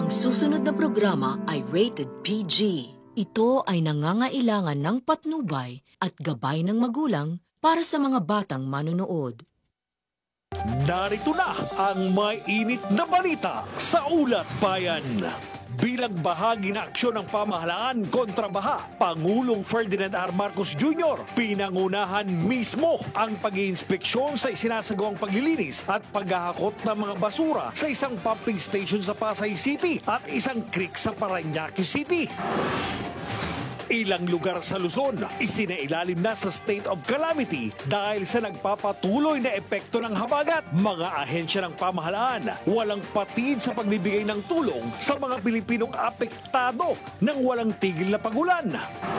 Ang susunod na programa ay rated PG. Ito ay nangangailangan ng patnubay at gabay ng magulang para sa mga batang manonood. Narito na ang mainit na balita sa Ulat Bayan. Bilang bahagi na aksyon ng pamahalaan kontra baha, Pangulong Ferdinand R. Marcos Jr. pinangunahan mismo ang pag-iinspeksyon sa isinasagawang paglilinis at paghahakot ng mga basura sa isang pumping station sa Pasay City at isang creek sa Parañaque City. Ilang lugar sa Luzon, isinailalim na sa state of calamity dahil sa nagpapatuloy na epekto ng habagat. Mga ahensya ng pamahalaan, walang patid sa pagbibigay ng tulong sa mga Pilipinong apektado ng walang tigil na pagulan.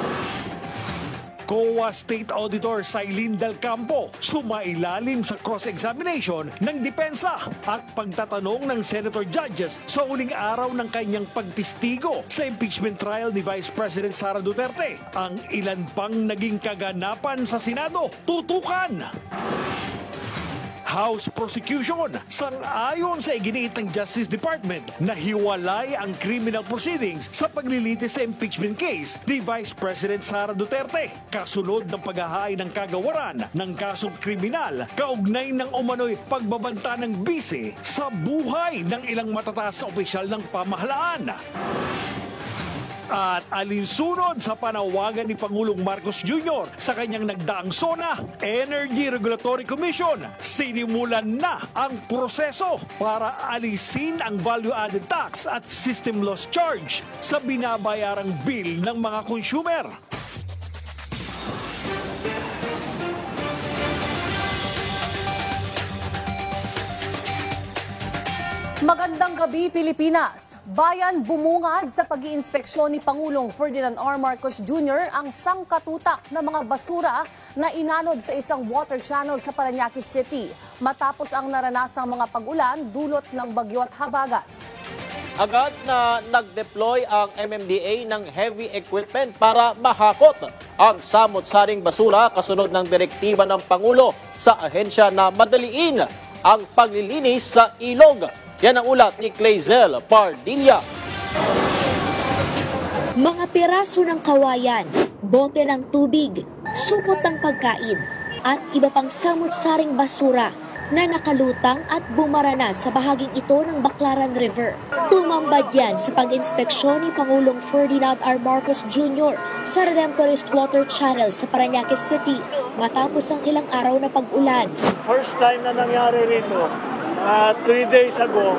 COA State Auditor Sailin Del Campo sumailalim sa cross-examination ng depensa at pagtatanong ng Senator Judges sa uling araw ng kanyang pagtistigo sa impeachment trial ni Vice President Sara Duterte. Ang ilan pang naging kaganapan sa Senado, tutukan. House prosecution sang-ayon sa iginiit ng Justice Department na hiwalay ang criminal proceedings sa paglilitis sa impeachment case ni Vice President Sara Duterte kasunod ng paghahain ng kagawaran ng kasong kriminal kaugnay ng umano'y pagbabanta ng bise sa buhay ng ilang matataas na opisyal ng pamahalaan. At alinsunod sa panawagan ni Pangulong Marcos Jr. sa kanyang nagdaang SONA, Energy Regulatory Commission, sinimulan na ang proseso para alisin ang value-added tax at system loss charge sa binabayarang bill ng mga consumer. Magandang gabi, Pilipinas! Bayan bumungad sa pag-iinspeksyon ni Pangulong Ferdinand R. Marcos Jr. ang sangkatutak na mga basura na inanod sa isang water channel sa Parañaque City matapos ang naranasang mga pag-ulan dulot ng bagyo at habagat. Agad na nag-deploy ang MMDA ng heavy equipment para mahakot ang samot-saring basura kasunod ng direktiba ng Pangulo sa ahensya na madaliin ang paglilinis sa ilog. Yan ang ulat ni Clazel Pardilla. Mga piraso ng kawayan, bote ng tubig, supot ng pagkain, at iba pang samut-saring basura na nakalutang at bumarana sa bahaging ito ng Baclaran River. Tumambad yan sa pag-inspeksyon ni Pangulong Ferdinand R. Marcos Jr. sa Redemptorist Water Channel sa Parañaque City matapos ang ilang araw na pag-ulan. First time na nangyari rito, 3 days ago,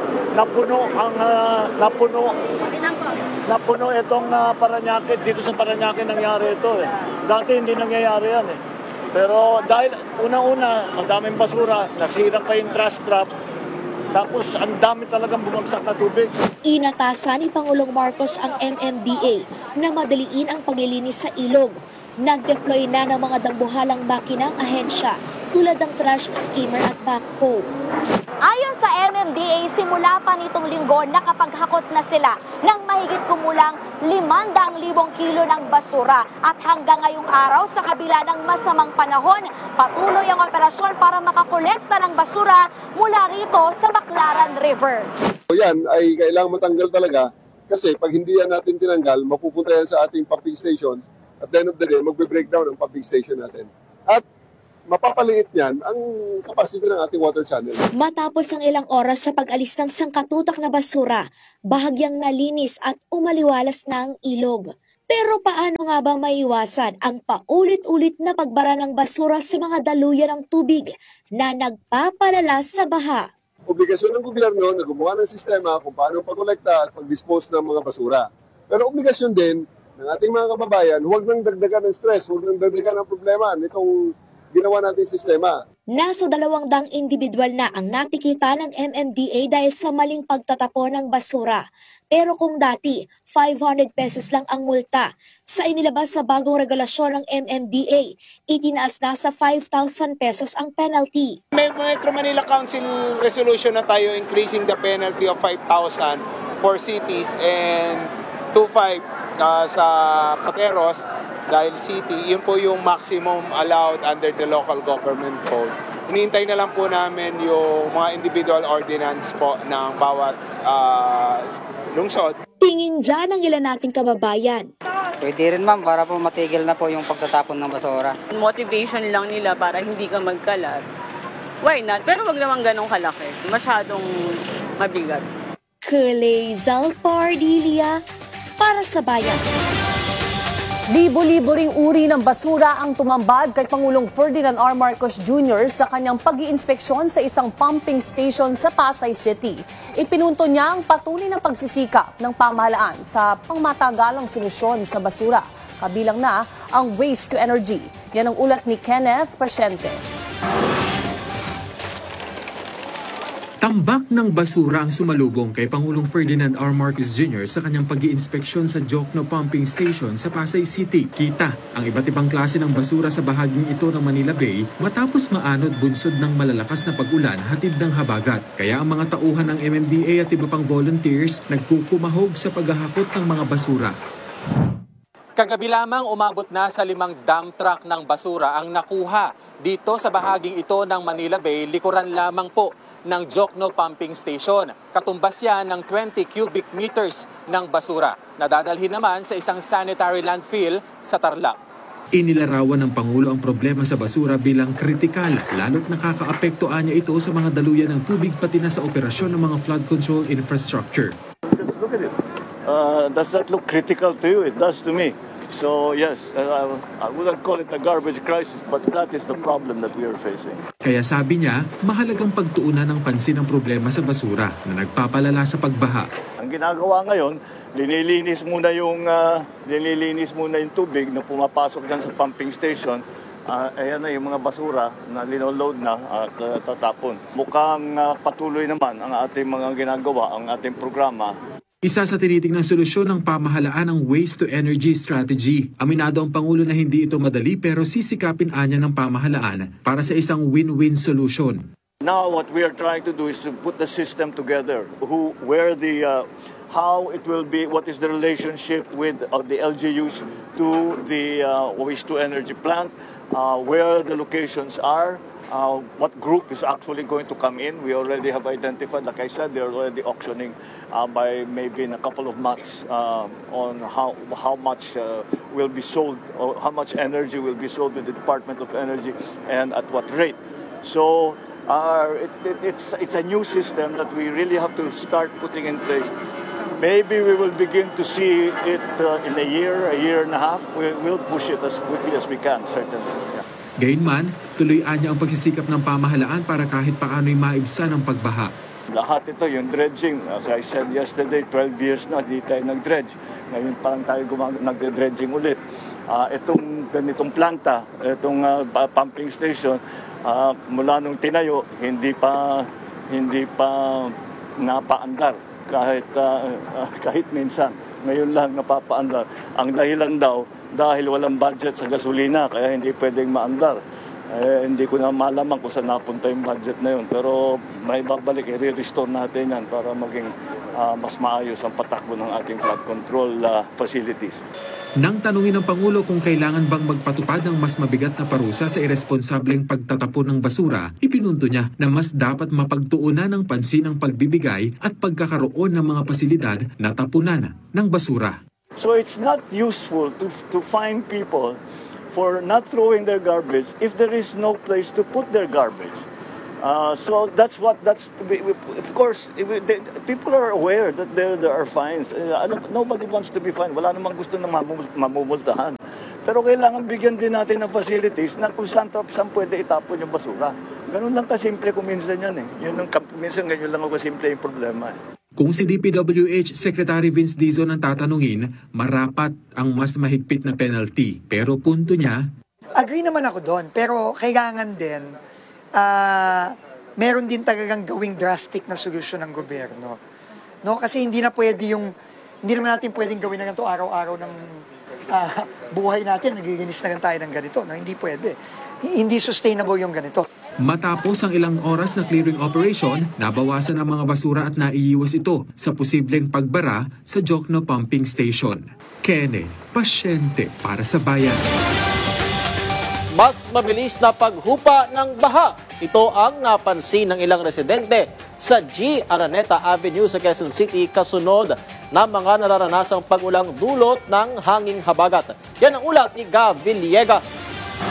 napuno itong Parañaque. Dito sa Parañaque nangyari ito eh. Dati hindi nangyayari yan eh. Pero dahil una-una, ang daming basura, nasira pa yung trash trap, tapos ang dami talagang bumagsak na tubig. Inatasan ni Pangulong Marcos ang MMDA na madaliin ang paglilinis sa ilog. Nag-deploy na ng mga dambuhalang makina ang ahensya tulad ng trash skimmer at backhoe. Ayon sa MMDA, simula pa nitong linggo nakapaghakot na sila ng mahigit kumulang 500,000 kilo ng basura. At hanggang ngayong araw, sa kabila ng masamang panahon, patuloy ang operasyon para makakolekta ng basura mula rito sa Baclaran River. Yan ay kailangang matanggal talaga kasi pag hindi yan natin tinanggal, mapupunta yan sa ating pumping stations. At the end of the day, magbe-breakdown ang pumping station natin. At mapapaliit niyan ang capacity ng ating water channel. Matapos ang ilang oras sa pag-alis ng sangkatutak na basura, bahagyang nalinis at umaliwalas na ang ilog. Pero paano nga ba maiwasan ang paulit-ulit na pagbara ng basura sa mga daluyan ng tubig na nagpapalala sa baha? Obligasyon ng gobyerno na gumawa ng sistema kung paano pag-kolekta at pag-dispose ng mga basura. Pero obligasyon din ng ating mga kababayan, huwag nang dagdagan ng stress, huwag nang dagdagan ng problema nitong ginawa natin sistema. Nasa 200 individual na ang natikita ng MMDA dahil sa maling pagtatapon ng basura. Pero kung dati, 500 pesos lang ang multa, sa inilabas sa bagong regulasyon ng MMDA, itinaas na sa 5,000 pesos ang penalty. May Metro Manila Council resolution na tayo increasing the penalty of 5,000 for cities and 2,500 sa Pateros. Dahil city, yun po yung maximum allowed under the local government code. hinihintay na lang po namin yung mga individual ordinance po ng bawat lungsod. Tingin dyan ang ilan nating kababayan. Pwede rin ma'am para po matigil na po yung pagtatapon ng basura. Motivation lang nila para hindi ka magkalat. Why not? Pero wag naman ganong kalaki. Masyadong mabigat. Clay Zalpardilia para sa bayan. Libo-libo ring uri ng basura ang tumambad kay Pangulong Ferdinand R. Marcos Jr. sa kanyang pag-iinspeksyon sa isang pumping station sa Pasay City. Ipinunto niya ang patuloy na pagsisikap ng pamahalaan sa pangmatagalang solusyon sa basura. Kabilang na ang waste to energy. Yan ang ulat ni Kenneth Pasyente. Tambak ng basura ang sumalubong kay Pangulong Ferdinand R. Marcos Jr. sa kanyang pag-iinspeksyon sa Jokno Pumping Station sa Pasay City. Kita ang iba't ibang klase ng basura sa bahaging ito ng Manila Bay matapos maanod bunsod ng malalakas na pag-ulan hatid ng habagat. Kaya ang mga tauhan ng MMDA at iba pang volunteers nagkukumahog sa paghahakot ng mga basura. Kagabi lamang umabot na sa 5 dump truck ng basura ang nakuha dito sa bahaging ito ng Manila Bay, likuran lamang po ng Jokno Pumping Station. Katumbas yan ng 20 cubic meters ng basura na dadalhin naman sa isang sanitary landfill sa Tarlac. Inilarawan ng Pangulo ang problema sa basura bilang kritikal, lalo't nakakaapektoan niya ito sa mga daluyan ng tubig pati na sa operasyon ng mga flood control infrastructure. Just look at it. Does that look critical to you? It does to me. So yes, I wouldn't call it a garbage crisis, but that is the problem that we are facing. Kaya sabi niya, mahalagang pagtuunan ng pansin ang problema sa basura na nagpapalala sa pagbaha. Ang ginagawa ngayon, linilinis muna yung tubig na pumapasok dyan sa pumping station. Ayan na yung mga basura na linoload na at tatapon. Mukhang patuloy naman ang ating mga ginagawa, ang ating programa. Isa sa tinitingnang solusyon ng pamahalaan ang waste to energy strategy. Aminado ang Pangulo na hindi ito madali pero sisikapin anya ng pamahalaan para sa isang win-win solution. Now what we are trying to do is to put the system together. How it will be, what is the relationship with the LGUs to the waste to energy plant, where the locations are. What group is actually going to come in. We already have identified, like I said, they're already auctioning by maybe in a couple of months on how much will be sold, or how much energy will be sold with the Department of Energy and at what rate. So it's a new system that we really have to start putting in place. Maybe we will begin to see it in a year and a half. We'll push it as quickly as we can, certainly. Yeah. Gayunman, tuloy-an niya ang pagsisikap ng pamahalaan para kahit paano'y maibsan ang pagbaha. Lahat ito, yung dredging, as I said yesterday, 12 years na, di tayo nag-dredge. Ngayon parang tayo nag-dredging ulit. Itong ganitong planta, itong pumping station, mula nung tinayo, hindi pa napaandar kahit minsan. Ngayon lang napapaandar. Ang dahilan daw, dahil walang budget sa gasolina, kaya hindi pwedeng maandar. Hindi ko na malaman kung saan napunta yung budget na yun. Pero may babalik, i-restore natin yan para maging mas maayos ang patakbo ng ating flood control facilities. Nang tanungin ng Pangulo kung kailangan bang magpatupad ng mas mabigat na parusa sa irresponsableng pagtatapon ng basura, ipinunto niya na mas dapat mapagtuunan ng pansin ang pagbibigay at pagkakaroon ng mga pasilidad na tapunan ng basura. So it's not useful to fine people for not throwing their garbage if there is no place to put their garbage. So of course, people are aware that there are fines. Nobody wants to be fined. Wala namang gusto na mamumultahan. Pero kailangan bigyan din natin ng facilities na kung saan pwede itapon yung basura. Ganun lang kasimple kung minsan yan eh. Minsan ganyan lang kasimple yung problema eh. Kung si DPWH Secretary Vince Dizon ang tatanungin, marapat ang mas mahigpit na penalty. Pero punto niya, agree naman ako doon, pero kailangan din, meron din talagang gawing drastic na solusyon ng gobyerno. No? Kasi hindi naman natin pwedeng gawin na ganito araw-araw ng buhay natin, naglilinis na lang tayo ng ganito. No? Hindi pwede. Hindi sustainable yung ganito. matapos ang ilang oras na clearing operation, nabawasan ang mga basura at naiiwas ito sa posibleng pagbara sa Jokno Pumping Station. Kenneth Pasyente para sa Bayan. mas mabilis na paghupa ng baha. Ito ang napansin ng ilang residente sa G. Araneta Avenue sa Quezon City kasunod ng mga nararanasang pag-ulang dulot ng hanging habagat. Yan ang ulat ni Gav Villegas.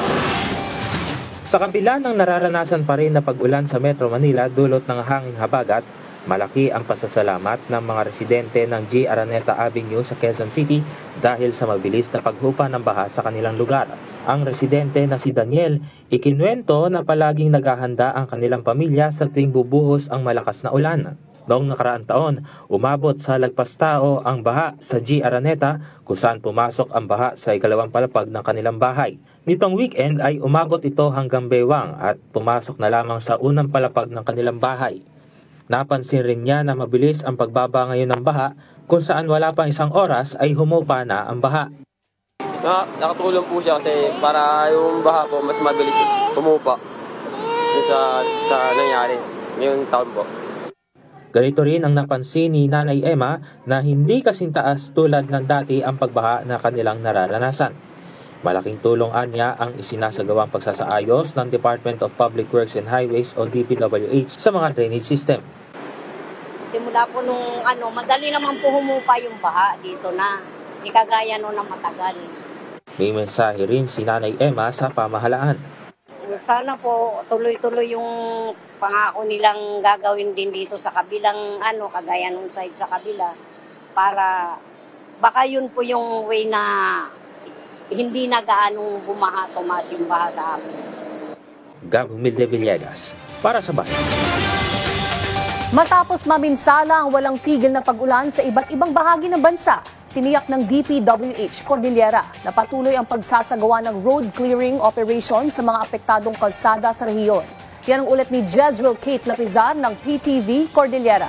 Sa kabila ng nararanasan pa rin na pag-ulan sa Metro Manila dulot ng hanging habagat, malaki ang pasasalamat ng mga residente ng G. Araneta Avenue sa Quezon City dahil sa mabilis na paghupa ng baha sa kanilang lugar. Ang residente na si Daniel, ikinuwento na palaging naghahanda ang kanilang pamilya sa tuwing bubuhos ang malakas na ulan. Noong nakaraang taon, umabot sa lagpas tao ang baha sa G. Araneta kung saan pumasok ang baha sa ikalawang palapag ng kanilang bahay. Nitong weekend ay umabot ito hanggang bewang at pumasok na lamang sa unang palapag ng kanilang bahay. Napansin rin niya na mabilis ang pagbaba ngayon ng baha kung saan wala pang isang oras ay humupa na ang baha. Nakatulong po siya kasi para yung baha po mas mabilis humupa sa nangyari ngayong taon po. Ganito rin ang napansin ni Nanay Emma na hindi kasing taas tulad ng dati ang pagbaha na kanilang nararanasan. Malaking tulong anya ang isinasagawang pagsasaayos ng Department of Public Works and Highways o DPWH sa mga drainage system. Simula po nung madali naman po humupa yung baha dito na. Hindi kagaya noon na matagal. May mensahe rin si Nanay Emma sa pamahalaan. Sana po tuloy-tuloy yung pangako nilang gagawin din dito sa kabilang kagaya nung side sa kabila para baka yun po yung way na hindi na gaanong tumaas yung baha sa amin. Gav Villegas para sa bayan. Matapos maminsala ang walang tigil na pag-ulan sa iba't ibang bahagi ng bansa, tiniyak ng DPWH Cordillera na patuloy ang pagsasagawa ng road clearing operation sa mga apektadong kalsada sa rehiyon. Yan ang ulat ni Jezreel Kate Lapizar ng PTV Cordillera.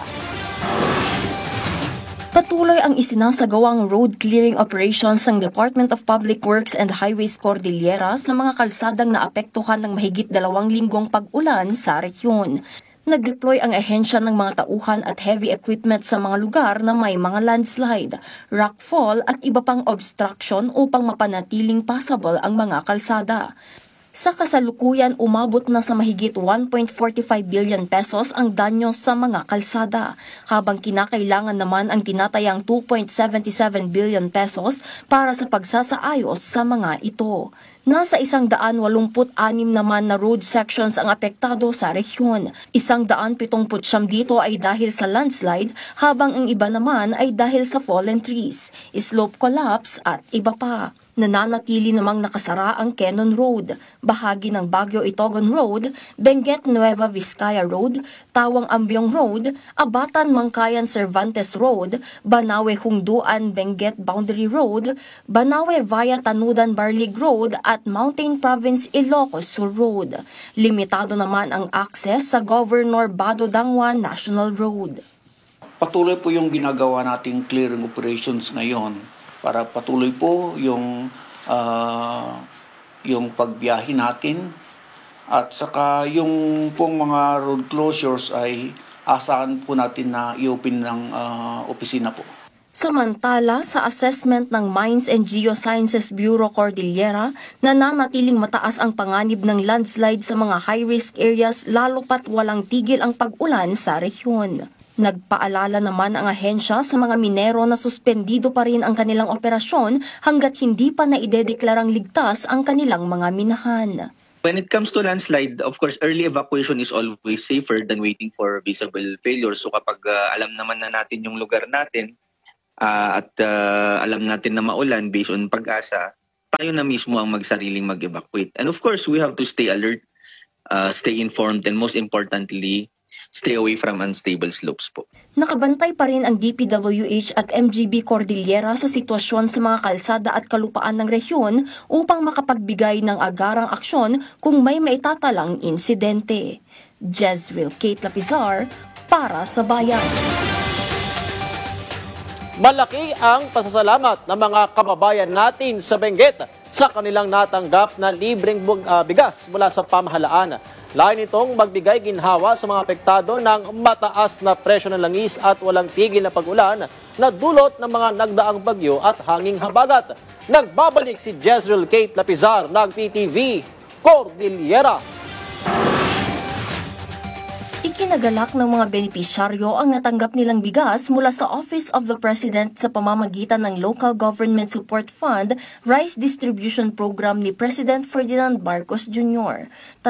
Patuloy ang isinasagawang road clearing operations ng Department of Public Works and Highways Cordillera sa mga kalsadang naapektuhan ng mahigit 2 linggong pag-ulan sa rehiyon. Nag-deploy ang ahensya ng mga tauhan at heavy equipment sa mga lugar na may mga landslide, rockfall at iba pang obstruction upang mapanatiling passable ang mga kalsada. Sa kasalukuyan, umabot na sa mahigit 1.45 billion pesos ang danyo sa mga kalsada, habang kinakailangan naman ang tinatayang 2.77 billion pesos para sa pagsasaayos sa mga ito. Nasa 186 naman na road sections ang apektado sa rehiyon. 179 dito ay dahil sa landslide, habang ang iba naman ay dahil sa fallen trees, slope collapse at iba pa. Nananatili namang nakasara ang Quezon Road, bahagi ng Baguio Itogon Road, Benguet Nueva Vizcaya Road, Tawang Ambyong Road, Abatan Mangkayan Cervantes Road, Banawe Hungduan Benguet Boundary Road, Banawe via Tanudan Barlig Road at Mountain Province Ilocos Sur Road. Limitado naman ang access sa Governor Bado Dangwa National Road. Patuloy po yung ginagawa nating clearing operations ngayon para patuloy po yung pagbiyahe natin at saka yung pong mga road closures ay asahan po natin na i-open ng opisina po. Samantala, sa assessment ng Mines and Geosciences Bureau Cordillera, nananatiling mataas ang panganib ng landslide sa mga high-risk areas lalo pat walang tigil ang pag-ulan sa rehiyon. Nagpaalala naman ang ahensya sa mga minero na suspendido pa rin ang kanilang operasyon hanggat hindi pa naidedeklarang ligtas ang kanilang mga minahan. When it comes to landslide, of course, early evacuation is always safer than waiting for visible failures. So kapag alam naman na natin yung lugar natin at alam natin na maulan based on pag-asa, tayo na mismo ang magsariling mag-evacuate. And of course, we have to stay alert, stay informed, and most importantly, stay away from unstable slopes po. Nakabantay pa rin ang DPWH at MGB Cordillera sa sitwasyon sa mga kalsada at kalupaan ng rehiyon upang makapagbigay ng agarang aksyon kung may maitatalang insidente. Jezreel Kate Lapizar para sa Bayan. Malaki ang pasasalamat ng mga kababayan natin sa Benguet sa kanilang natanggap na libreng bigas mula sa pamahalaan. Lain itong magbigay ginhawa sa mga apektado ng mataas na presyo ng langis at walang tigil na pag-ulan na dulot ng mga nagdaang bagyo at hanging habagat. Nagbabalik si Jezreel Kate Lapizar ng PTV Cordillera. Ikinagalak ng mga benepisyaryo ang natanggap nilang bigas mula sa Office of the President sa pamamagitan ng Local Government Support Fund Rice Distribution Program ni President Ferdinand Marcos Jr.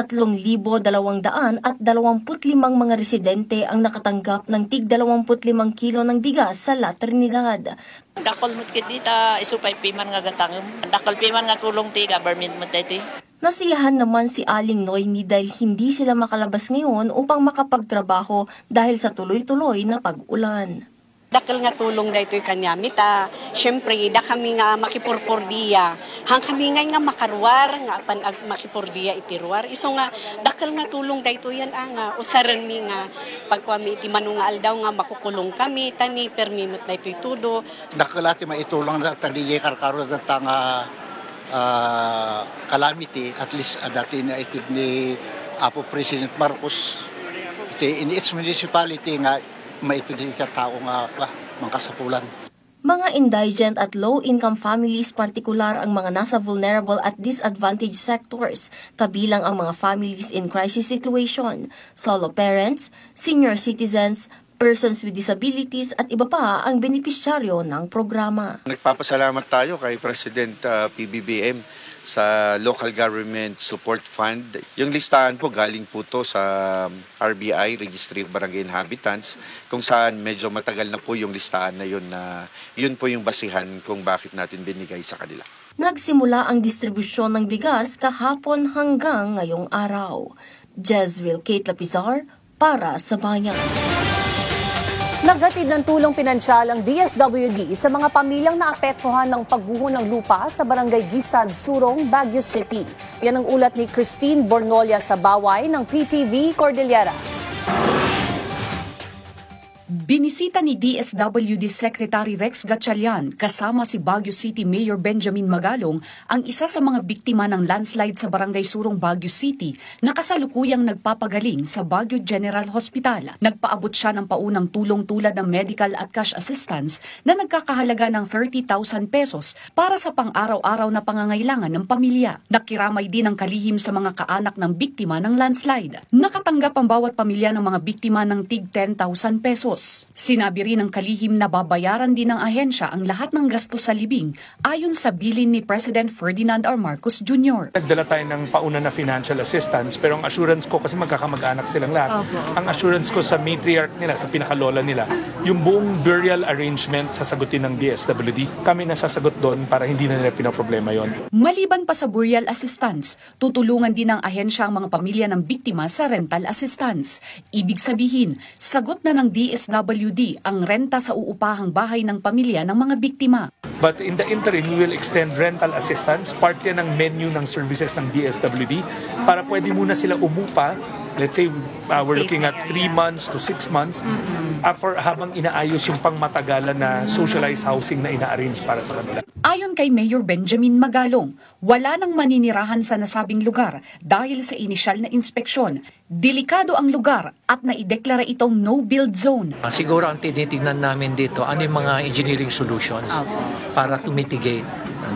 3,225 mga residente ang nakatanggap ng tig 25 kilo ng bigas sa La Trinidad. Dakol mo't kita isupay piman nga gatang. Dakol piman nga tulong ti government mo tayo. Nasiyahan naman si Aling Noemi dahil hindi sila makalabas ngayon upang makapagtrabaho dahil sa tuloy-tuloy na pag-ulan. Dakal nga tulong dahito kanya mita. Siyempre, da kami nga makipurpurdiya. Hang kami nga makarwar, nga pan makipurdiya itiruar. Iso nga, dakal nga tulong dahito yan nga. Usaran mi nga, pagkwami iti manungal daw nga makukulong kami, tani permimot dahito itudo. Dakal ati maitulong na tani karkaro data nga calamity, at least dati na itid ni Apo President Marcos. In its municipality nga, maitid din ka tao nga mangkasapulan. Mga indigent at low-income families, partikular ang mga nasa vulnerable at disadvantaged sectors, kabilang ang mga families in crisis situation, solo parents, senior citizens, persons with disabilities at iba pa ang benepisyaryo ng programa. Nagpapasalamat tayo kay President PBBM sa Local Government Support Fund. Yung listahan po galing po to sa RBI, Registry of Barangay Inhabitants, kung saan medyo matagal na po yung listahan na yun po yung basihan kung bakit natin binigay sa kanila. Nagsimula ang distribusyon ng bigas kahapon hanggang ngayong araw. Jezreel Kate Lapizar para sa Bayan. Naghatid ng tulong pinansyal ang DSWD sa mga pamilyang naapektuhan ng pagguho ng lupa sa Barangay Gisad, Surong, Baguio City. Yan ang ulat ni Christine Bornolia sa Baway ng PTV Cordillera. Binisita ni DSWD Secretary Rex Gatchalian kasama si Baguio City Mayor Benjamin Magalong ang isa sa mga biktima ng landslide sa Barangay Surong, Baguio City na kasalukuyang nagpapagaling sa Baguio General Hospital. Nagpaabot siya ng paunang tulong tulad ng medical at cash assistance na nagkakahalaga ng 30,000 pesos para sa pang-araw-araw na pangangailangan ng pamilya. Nakiramay din ang kalihim sa mga kaanak ng biktima ng landslide. Nakatanggap ang bawat pamilya ng mga biktima ng tig 10,000 pesos. Sinabi rin ng kalihim na babayaran din ng ahensya ang lahat ng gastos sa libing ayon sa bilin ni President Ferdinand R. Marcos Jr. Nagdala tayo ng pauna na financial assistance pero ang assurance ko kasi magkakamag-anak silang lahat. Ang assurance ko sa matriarch nila, sa pinakalola nila, yung buong burial arrangement sasagutin ng DSWD. Kami nasasagot doon para hindi na nila pinaproblema yon. Maliban pa sa burial assistance, tutulungan din ng ahensya ang mga pamilya ng biktima sa rental assistance. Ibig sabihin, sagot na ng DSWD ang renta sa uupahang bahay ng pamilya ng mga biktima. But in the interim, we will extend rental assistance, part yan ng menu ng services ng DSWD, para pwede muna sila umupa. Let's say we're looking at 3 months to 6 months for habang inaayos yung pangmatagalan na socialized housing na ina-arrange para sa kanila. Ayon kay Mayor Benjamin Magalong, wala nang maninirahan sa nasabing lugar dahil sa inisyal na inspeksyon. Delikado ang lugar at naideklara itong no-build zone. Siguro ang tinitingnan namin dito, ano yung mga engineering solutions para to mitigate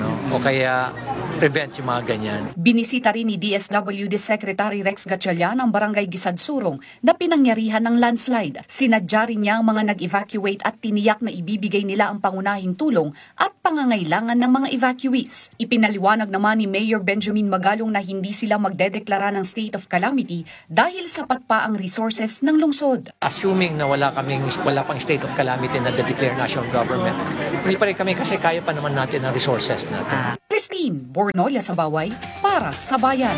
o kaya prevent yung mga ganyan. Binisita rin ni DSWD Secretary Rex Gatchalian ang Barangay Gisad, Surong na pinangyarihan ng landslide. Sinadya rin niya ang mga nag-evacuate at tiniyak na ibibigay nila ang pangunahing tulong at pangangailangan ng mga evacuees. Ipinaliwanag naman ni Mayor Benjamin Magalong na hindi sila magdedeklara ng state of calamity dahil sapat pa ang resources ng lungsod. Assuming na wala pang state of calamity na de-declare national government, hindi pa rin kami kasi kaya pa naman natin ang resources natin. Christine Bornolia sa Baway para sa Bayan.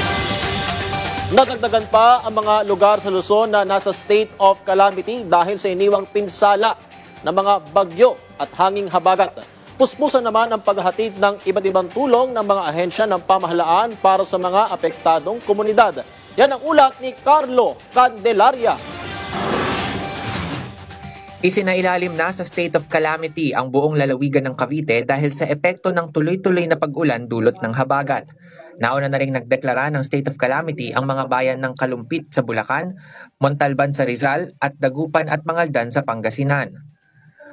Nadagdagan pa ang mga lugar sa Luzon na nasa state of calamity dahil sa iniwang pinsala ng mga bagyo at hanging habagat. Puspusan naman ang paghahatid ng iba't ibang tulong ng mga ahensya ng pamahalaan para sa mga apektadong komunidad. Yan ang ulat ni Carlo Candelaria. Isinailalim na sa state of calamity ang buong lalawigan ng Cavite dahil sa epekto ng tuloy-tuloy na pag-ulan dulot ng habagat. Nauna na ring nagdeklara ng state of calamity ang mga bayan ng Kalumpit sa Bulacan, Montalban sa Rizal at Dagupan at Mangaldan sa Pangasinan.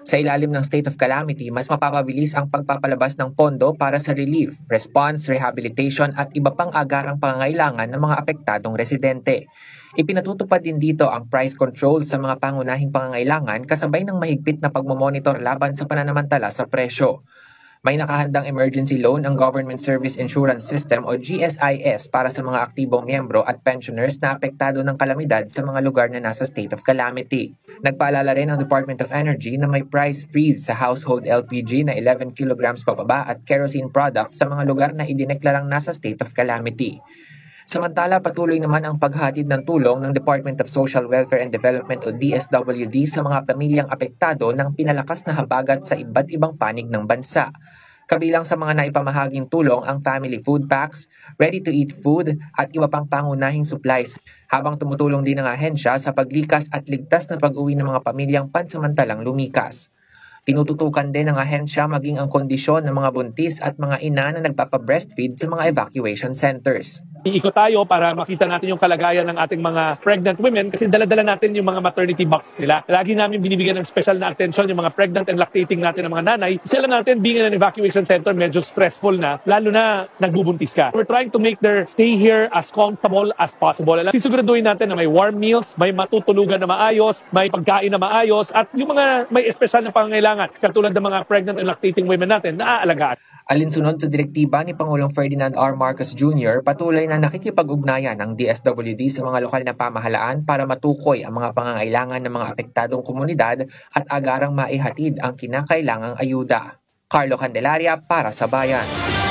Sa ilalim ng state of calamity, mas mapapabilis ang pagpapalabas ng pondo para sa relief, response, rehabilitation at iba pang agarang pangangailangan ng mga apektadong residente. Ipinatutupad din dito ang price control sa mga pangunahing pangangailangan kasabay ng mahigpit na pagmomonitor laban sa pananamantala sa presyo. May nakahandang emergency loan ang Government Service Insurance System o GSIS para sa mga aktibong miyembro at pensioners na apektado ng kalamidad sa mga lugar na nasa state of calamity. Nagpaalala rin ang Department of Energy na may price freeze sa household LPG na 11 kilograms pababa at kerosene products sa mga lugar na idineklarang nasa state of calamity. Samantala, patuloy naman ang paghatid ng tulong ng Department of Social Welfare and Development o DSWD sa mga pamilyang apektado ng pinalakas na habagat sa iba't ibang panig ng bansa. Kabilang sa mga naipamahaging tulong ang family food packs, ready-to-eat food at iba pang pangunahing supplies, habang tumutulong din ang ahensya sa paglikas at ligtas na pag-uwi ng mga pamilyang pansamantalang lumikas. Tinututukan din ng ahensya maging ang kondisyon ng mga buntis at mga ina na nagpapa-breastfeed sa mga evacuation centers. Iikot tayo para makita natin yung kalagayan ng ating mga pregnant women kasi dala-dala natin yung mga maternity box nila. Lagi namin binibigyan ng special na attention yung mga pregnant and lactating natin ng mga nanay. Kasi alam natin, being in an evacuation center, medyo stressful na, lalo na nagbubuntis ka. We're trying to make their stay here as comfortable as possible. Sisiguraduhin natin na may warm meals, may matutulugan na maayos, may pagkain na maayos, at yung mga may special na pangangailangan, katulad ng mga pregnant and lactating women natin, naaalagaan. Alinsunod sa direktiba ni Pangulong Ferdinand R. Marcos Jr., patuloy na nakikipag-ugnayan ang DSWD sa mga lokal na pamahalaan para matukoy ang mga pangangailangan ng mga apektadong komunidad at agarang maihatid ang kinakailangang ayuda. Carlo Candelaria para sa Bayan.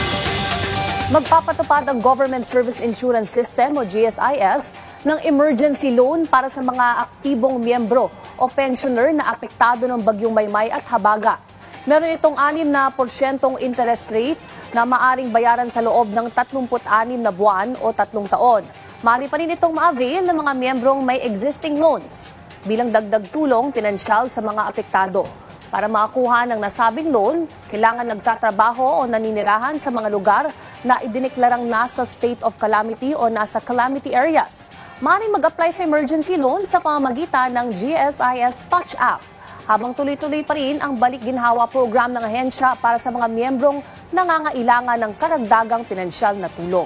Magpapatupad ang Government Service Insurance System o GSIS ng emergency loan para sa mga aktibong miyembro o pensioner na apektado ng bagyong Maymay at Habagat. Meron itong 6% interest rate na maaring bayaran sa loob ng 36 na buwan o 3 taon. Maaari pa rin itong ma-avail ng mga miyembrong may existing loans bilang dagdag tulong pinansyal sa mga apektado. Para makakuha ng nasabing loan, kailangan nagtatrabaho o naninirahan sa mga lugar na idineklarang nasa state of calamity o nasa calamity areas. Maaaring mag-apply sa emergency loan sa pamamagitan ng GSIS Touch App. Habang tuloy-tuloy pa rin ang balik ginhawa program ng ahensya para sa mga miyembrong nangangailangan ng karagdagang pinansyal na tulong.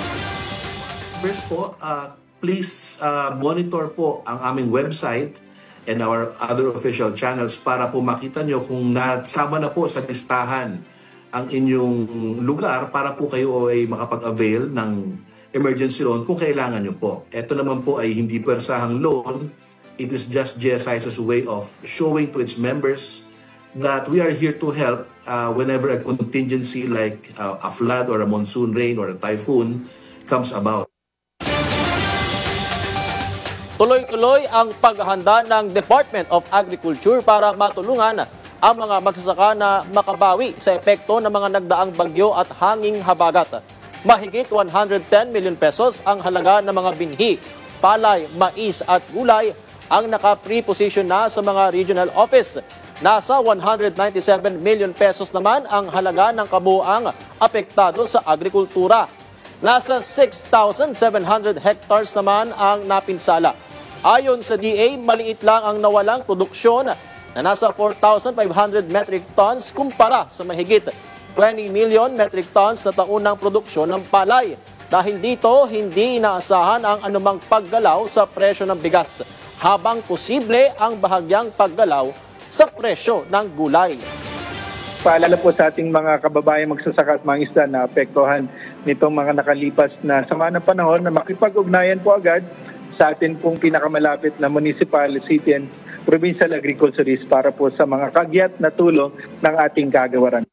First po, please monitor po ang aming website and our other official channels para po makita nyo kung nasama na po sa listahan ang inyong lugar para po kayo ay makapag-avail ng emergency loan kung kailangan nyo po. Ito naman po ay hindi persahang loan. It is just GSIS's way of showing to its members that we are here to help whenever a contingency like a flood or a monsoon rain or a typhoon comes about. Tuloy-tuloy ang paghahanda ng Department of Agriculture para matulungan ang mga magsasaka na makabawi sa epekto ng mga nagdaang bagyo at hanging habagat. Mahigit 110 million pesos ang halaga ng mga binhi, palay, mais at gulay ang naka-pre-position na sa mga regional office. Nasa 197 million pesos naman ang halaga ng kabuuang apektado sa agrikultura. Nasa 6,700 hectares naman ang napinsala. Ayon sa DA, maliit lang ang nawalang produksyon na nasa 4,500 metric tons kumpara sa mahigit 20 million metric tons na taunang produksyon ng palay. Dahil dito, hindi inaasahan ang anumang paggalaw sa presyo ng bigas, habang posible ang bahagyang paggalaw sa presyo ng gulay. Paalala po sa ating mga kababayan magsasaka at mga isda na apektuhan nitong mga nakalipas na sama ng panahon na makipag-ugnayan po agad sa atin pong pinakamalapit na municipal, city and provincial agriculturist para po sa mga kagyat na tulong ng ating kagawaran.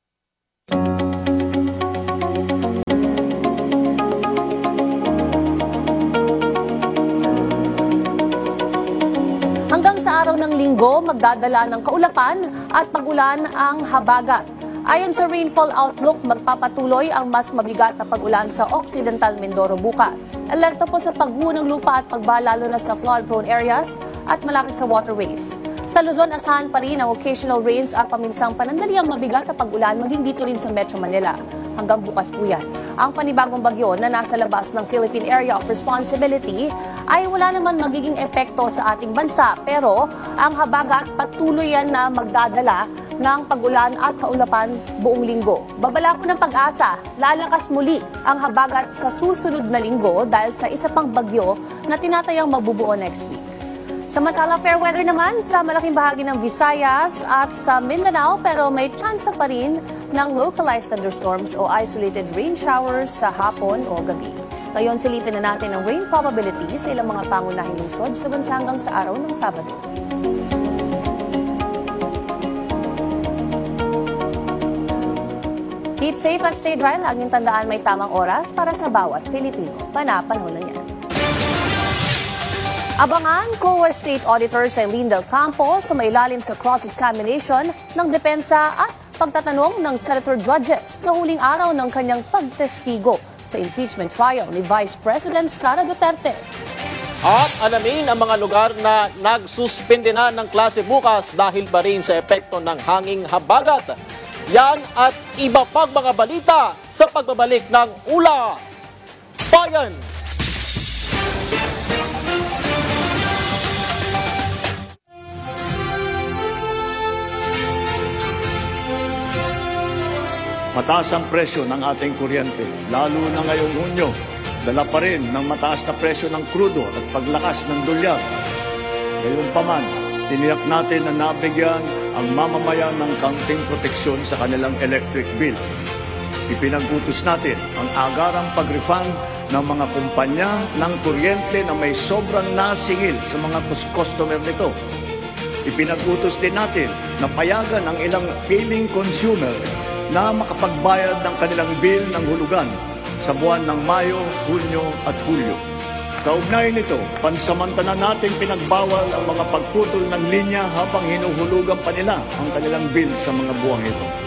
Hanggang sa araw ng Linggo, magdadala ng kaulapan at pagulan ang habagat. Ayon sa rainfall outlook, magpapatuloy ang mas mabigat na pag-ulan sa Occidental Mindoro bukas. Alerto po sa pagguho ng lupa at pagbaha lalo na sa flood-prone areas at malapit sa waterways. Sa Luzon, asahan pa rin ang occasional rains at paminsang panandaliang mabigat na pag-ulan maging dito rin sa Metro Manila. Hanggang bukas po yan. Ang panibagong bagyo na nasa labas ng Philippine Area of Responsibility ay wala naman magiging epekto sa ating bansa. Pero ang habagat patuloy yan na magdadala ng pag-ulan at kaulapan buong linggo. Babala po ng Pag-asa, lalakas muli ang habagat sa susunod na linggo dahil sa isa pang bagyo na tinatayang mabubuo next week. Samantala, fair weather naman sa malaking bahagi ng Visayas at sa Mindanao pero may tsansa pa rin ng localized thunderstorms o isolated rain showers sa hapon o gabi. Ngayon, silipin na natin ang rain probability sa ilang mga pangunahing lungsod sa bansa hanggang sa araw ng Sabado. Keep safe at stay dry. Laging tandaan may tamang oras para sa bawat Pilipino. Panapanahon na yan. Abangan, COA State Auditor Eileen Del Campo sumailalim sa cross-examination ng depensa at pagtatanong ng Senator Judges sa huling araw ng kanyang pagtestigo sa impeachment trial ni Vice President Sara Duterte. At alamin ang mga lugar na nagsuspende na ng klase bukas dahil pa rin sa epekto ng hanging habagat. Yan at iba pang mga balita sa pagbabalik ng Ula Bayan. Mataas ang presyo ng ating kuryente, lalo na ngayong Hunyo. Dala pa rin ng mataas na presyo ng krudo at paglakas ng dolyar. Gayunpaman, tiniyak natin na nabigyan ang mamamayan ng kaunting proteksyon sa kanilang electric bill. Ipinag-utos natin ang agarang pag-refund ng mga kumpanya ng kuryente na may sobrang nasingil sa mga customer nito. Ipinag-utos din natin na payagan ang ilang piling consumer na makapagbayad ng kanilang bill ng hulugan sa buwan ng Mayo, Hunyo at Hulyo. Kaugnay nito, pansamantala nating pinagbawal ang mga pagputol ng linya habang hinuhulugan pa nila ang kanilang bill sa mga buwang ito.